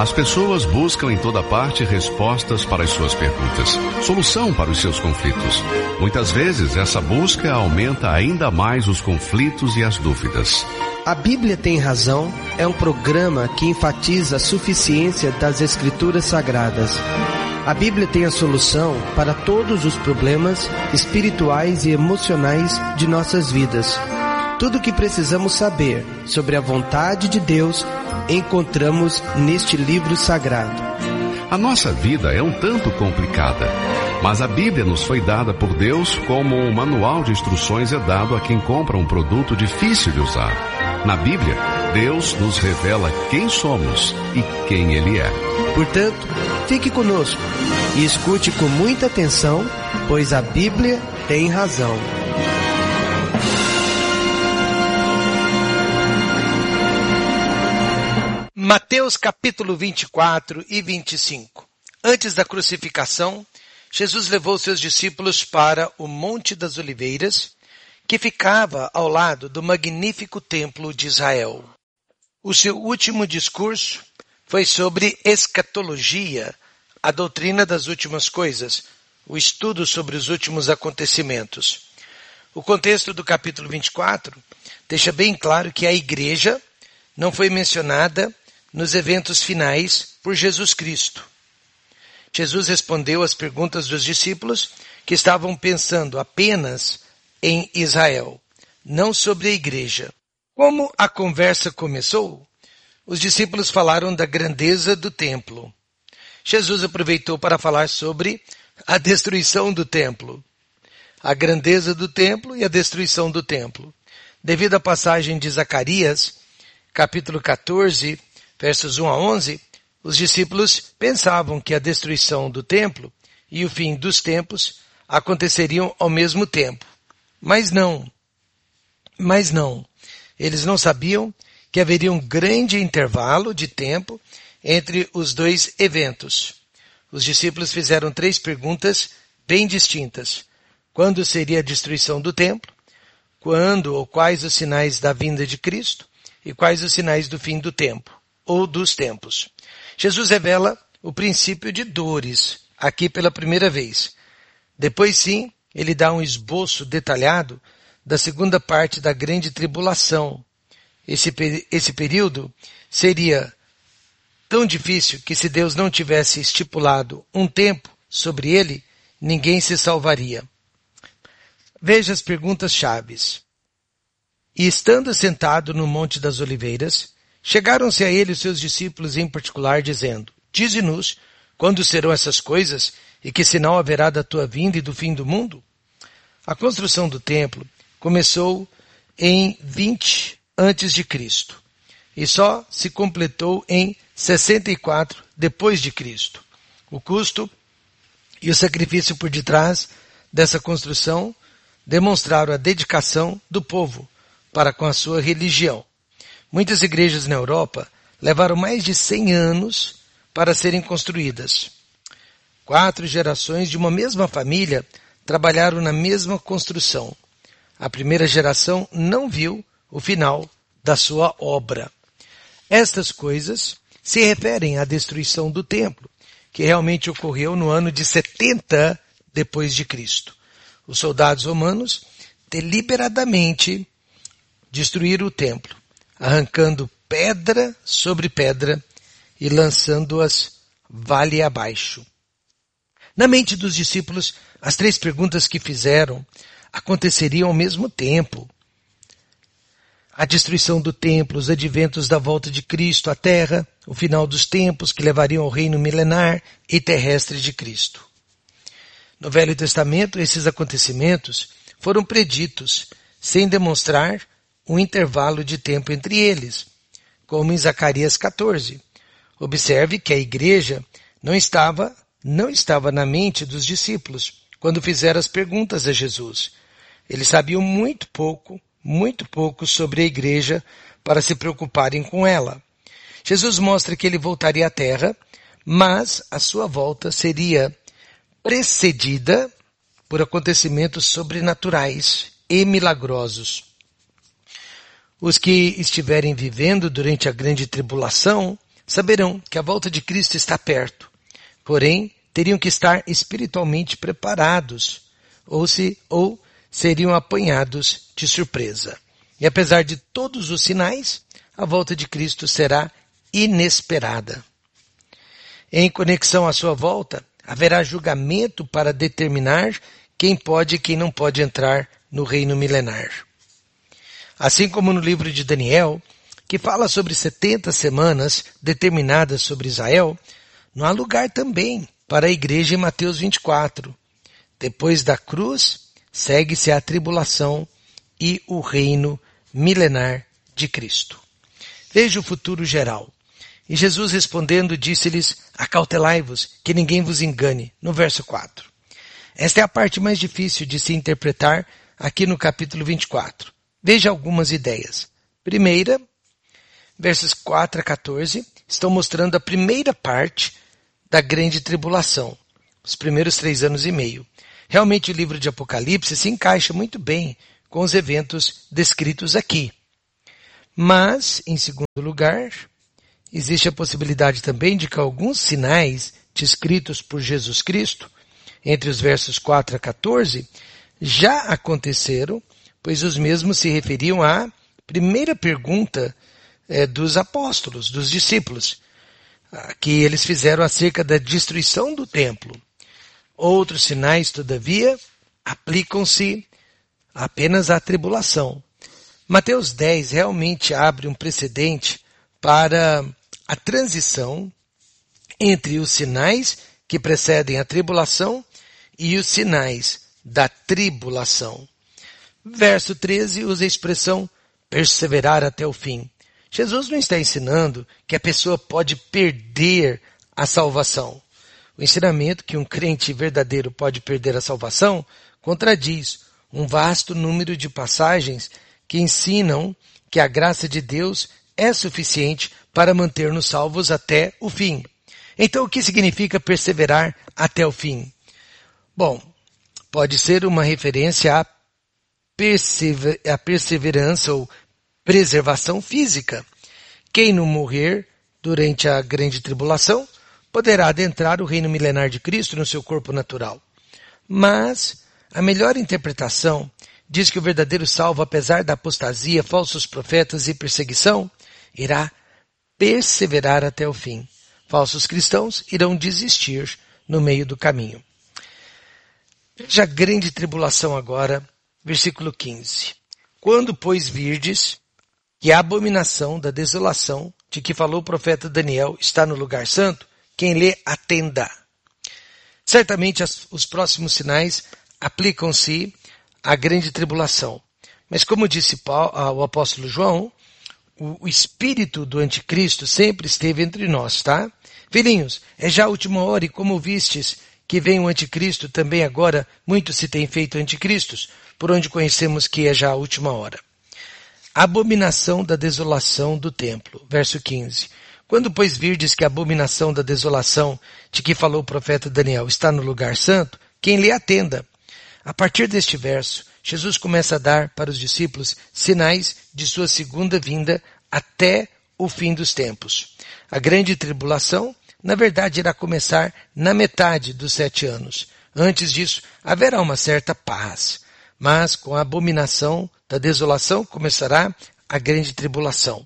As pessoas buscam em toda parte respostas para as suas perguntas, solução para os seus conflitos. Muitas vezes, essa busca aumenta ainda mais os conflitos e as dúvidas. A Bíblia Tem Razão é um programa que enfatiza a suficiência das Escrituras Sagradas. A Bíblia tem a solução para todos os problemas espirituais e emocionais de nossas vidas. Tudo o que precisamos saber sobre a vontade de Deus encontramos neste livro sagrado. A nossa vida é um tanto complicada, mas a Bíblia nos foi dada por Deus como um manual de instruções é dado a quem compra um produto difícil de usar. Na Bíblia, Deus nos revela quem somos e quem Ele é. Portanto, fique conosco e escute com muita atenção, pois a Bíblia tem razão. Mateus capítulo 24 e 25. Antes da crucificação, Jesus levou seus discípulos para o Monte das Oliveiras, que ficava ao lado do magnífico templo de Israel. O seu último discurso foi sobre escatologia, a doutrina das últimas coisas, o estudo sobre os últimos acontecimentos. O contexto do capítulo 24 deixa bem claro que a igreja não foi mencionada nos eventos finais por Jesus Cristo. Jesus respondeu às perguntas dos discípulos que estavam pensando apenas em Israel, não sobre a igreja. Como a conversa começou, os discípulos falaram da grandeza do templo. Jesus aproveitou para falar sobre a destruição do templo. A grandeza do templo e a destruição do templo. Devido à passagem de Zacarias, capítulo 14, versos 1 a 11, os discípulos pensavam que a destruição do templo e o fim dos tempos aconteceriam ao mesmo tempo. Mas não. Eles não sabiam que haveria um grande intervalo de tempo entre os dois eventos. Os discípulos fizeram 3 perguntas bem distintas. Quando seria a destruição do templo? Quando ou quais os sinais da vinda de Cristo? E quais os sinais do fim do tempo? Ou dos tempos. Jesus revela o princípio de dores, aqui pela primeira vez. Depois sim, ele dá um esboço detalhado da segunda parte da grande tribulação. Esse período seria tão difícil que se Deus não tivesse estipulado um tempo sobre ele, ninguém se salvaria. Veja as perguntas chaves. E estando sentado no Monte das Oliveiras, chegaram-se a ele os seus discípulos em particular, dizendo: Dize-nos, quando serão essas coisas, e que sinal haverá da tua vinda e do fim do mundo? A construção do templo começou em 20 antes de Cristo, e só se completou em 64 depois de Cristo. O custo e o sacrifício por detrás dessa construção demonstraram a dedicação do povo para com a sua religião. Muitas igrejas na Europa levaram mais de 100 anos para serem construídas. 4 gerações de uma mesma família trabalharam na mesma construção. A primeira geração não viu o final da sua obra. Estas coisas se referem à destruição do templo, que realmente ocorreu no ano de 70 depois de Cristo. Os soldados romanos deliberadamente destruíram o templo, arrancando pedra sobre pedra e lançando-as vale abaixo. Na mente dos discípulos, as 3 perguntas que fizeram aconteceriam ao mesmo tempo. A destruição do templo, os adventos da volta de Cristo à terra, o final dos tempos que levariam ao reino milenar e terrestre de Cristo. No Velho Testamento, esses acontecimentos foram preditos, sem demonstrar um intervalo de tempo entre eles, como em Zacarias 14. Observe que a igreja não estava na mente dos discípulos quando fizeram as perguntas a Jesus. Eles sabiam muito pouco sobre a igreja para se preocuparem com ela. Jesus mostra que ele voltaria à terra, mas a sua volta seria precedida por acontecimentos sobrenaturais e milagrosos. Os que estiverem vivendo durante a grande tribulação saberão que a volta de Cristo está perto. Porém, teriam que estar espiritualmente preparados, ou seriam apanhados de surpresa. E apesar de todos os sinais, a volta de Cristo será inesperada. Em conexão à sua volta, haverá julgamento para determinar quem pode e quem não pode entrar no reino milenar. Assim como no livro de Daniel, que fala sobre 70 semanas determinadas sobre Israel, não há lugar também para a igreja em Mateus 24. Depois da cruz, segue-se a tribulação e o reino milenar de Cristo. Veja o futuro geral. E Jesus respondendo disse-lhes, acautelai-vos, que ninguém vos engane, no verso 4. Esta é a parte mais difícil de se interpretar aqui no capítulo 24. Veja algumas ideias. Primeira, versos 4 a 14, estão mostrando a primeira parte da grande tribulação, os primeiros 3 anos e meio. Realmente o livro de Apocalipse se encaixa muito bem com os eventos descritos aqui. Mas, em segundo lugar, existe a possibilidade também de que alguns sinais descritos por Jesus Cristo, entre os versos 4 a 14, já aconteceram, pois os mesmos se referiam à primeira pergunta dos apóstolos, dos discípulos, que eles fizeram acerca da destruição do templo. Outros sinais, todavia, aplicam-se apenas à tribulação. Mateus 10 realmente abre um precedente para a transição entre os sinais que precedem a tribulação e os sinais da tribulação. Verso 13 usa a expressão perseverar até o fim. Jesus não está ensinando que a pessoa pode perder a salvação. O ensinamento que um crente verdadeiro pode perder a salvação contradiz um vasto número de passagens que ensinam que a graça de Deus é suficiente para manter-nos salvos até o fim. Então, o que significa perseverar até o fim? Bom, pode ser uma referência à perseverança ou preservação física. Quem não morrer durante a grande tribulação poderá adentrar o reino milenar de Cristo no seu corpo natural. Mas a melhor interpretação diz que o verdadeiro salvo, apesar da apostasia, falsos profetas e perseguição, irá perseverar até o fim. Falsos cristãos irão desistir no meio do caminho. Veja a grande tribulação agora, versículo 15. Quando, pois, virdes que a abominação da desolação de que falou o profeta Daniel está no lugar santo, quem lê, atenda. Certamente os próximos sinais aplicam-se à grande tribulação. Mas como disse o apóstolo João, o espírito do anticristo sempre esteve entre nós, tá? Filhinhos, é já a última hora e como vistes que vem o anticristo, também agora muito se tem feito anticristos, por onde conhecemos que é já a última hora. Abominação da desolação do templo. Verso 15. Quando, pois, virdes que a abominação da desolação de que falou o profeta Daniel está no lugar santo, quem lhe atenda. A partir deste verso, Jesus começa a dar para os discípulos sinais de sua segunda vinda até o fim dos tempos. A grande tribulação, na verdade, irá começar na metade dos 7 anos. Antes disso, haverá uma certa paz. Mas com a abominação da desolação começará a grande tribulação.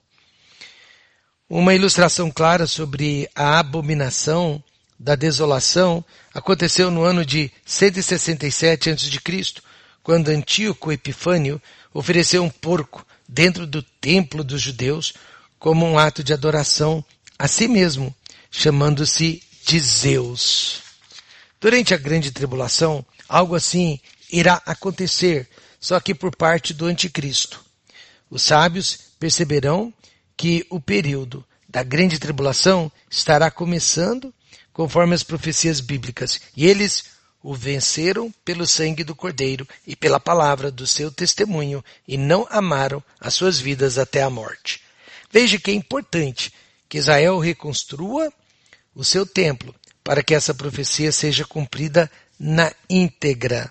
Uma ilustração clara sobre a abominação da desolação aconteceu no ano de 167 a.C., quando Antíoco Epifânio ofereceu um porco dentro do templo dos judeus como um ato de adoração a si mesmo, chamando-se de Zeus. Durante a grande tribulação, algo assim irá acontecer, só que por parte do anticristo. Os sábios perceberão que o período da grande tribulação estará começando conforme as profecias bíblicas, e eles o venceram pelo sangue do Cordeiro e pela palavra do seu testemunho, e não amaram as suas vidas até a morte. Veja que é importante que Israel reconstrua o seu templo, para que essa profecia seja cumprida na íntegra.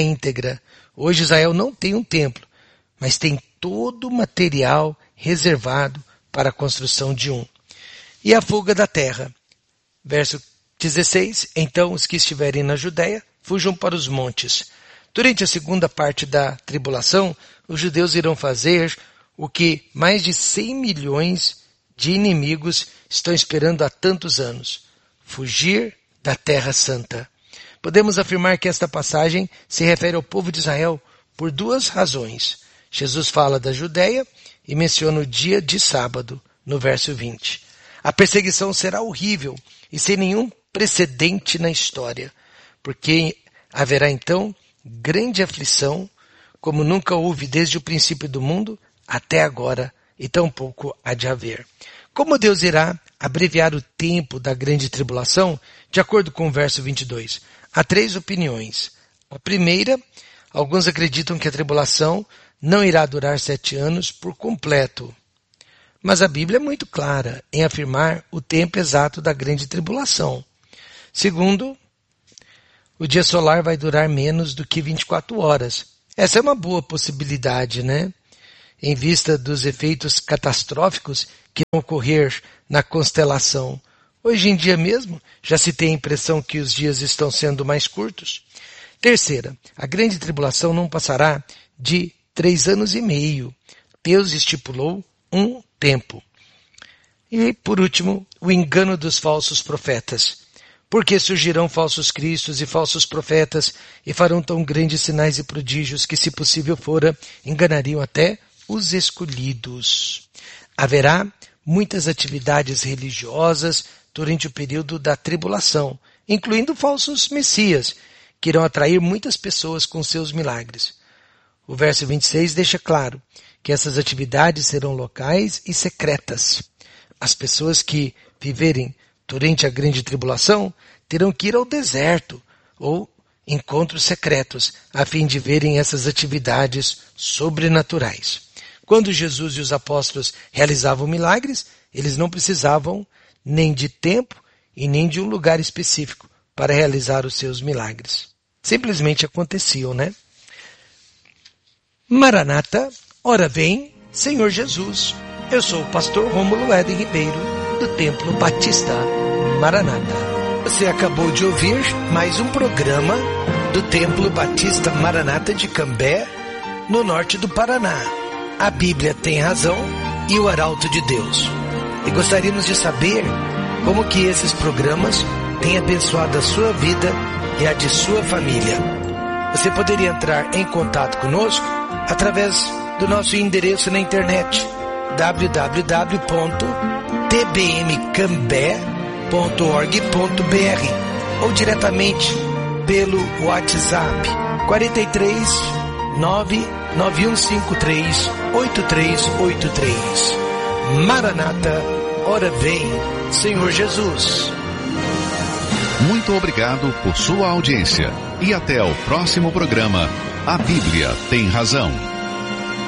Hoje Israel não tem um templo, mas tem todo o material reservado para a construção de um. e a fuga da terra. Verso 16, então os que estiverem na Judéia fujam para os montes. Durante a segunda parte da tribulação, os judeus irão fazer o que mais de 100 milhões de inimigos estão esperando há tantos anos: fugir da Terra Santa. Podemos afirmar que esta passagem se refere ao povo de Israel por duas razões. Jesus fala da Judéia e menciona o dia de sábado, no verso 20. A perseguição será horrível e sem nenhum precedente na história, porque haverá então grande aflição, como nunca houve desde o princípio do mundo até agora, e tampouco há de haver. Como Deus irá abreviar o tempo da grande tribulação? De acordo com o verso 22, há 3 opiniões. A primeira, alguns acreditam que a tribulação não irá durar 7 anos por completo. Mas a Bíblia é muito clara em afirmar o tempo exato da grande tribulação. Segundo, o dia solar vai durar menos do que 24 horas. Essa é uma boa possibilidade, né? Em vista dos efeitos catastróficos que vão ocorrer na constelação. Hoje em dia mesmo, já se tem a impressão que os dias estão sendo mais curtos. Terceira, a grande tribulação não passará de 3 anos e meio. Deus estipulou um tempo. E, por último, o engano dos falsos profetas. Porque surgirão falsos cristos e falsos profetas e farão tão grandes sinais e prodígios que, se possível fora, enganariam até os escolhidos. Haverá muitas atividades religiosas durante o período da tribulação, incluindo falsos messias, que irão atrair muitas pessoas com seus milagres. O verso 26 deixa claro que essas atividades serão locais e secretas. As pessoas que viverem durante a grande tribulação terão que ir ao deserto ou encontros secretos a fim de verem essas atividades sobrenaturais. Quando Jesus e os apóstolos realizavam milagres, eles não precisavam nem de tempo e nem de um lugar específico para realizar os seus milagres. Simplesmente aconteciam, né? Maranata, ora vem, Senhor Jesus. Eu sou o pastor Rômulo Éden Ribeiro, do Templo Batista Maranata. Você acabou de ouvir mais um programa do Templo Batista Maranata de Cambé, no norte do Paraná. A Bíblia tem razão e o Arauto de Deus. E gostaríamos de saber como que esses programas têm abençoado a sua vida e a de sua família. Você poderia entrar em contato conosco através do nosso endereço na internet www.tbmcambé.org.br ou diretamente pelo WhatsApp 43 99153 8383. Maranata, ora vem, Senhor Jesus. Muito obrigado por sua audiência e até o próximo programa. A Bíblia tem razão.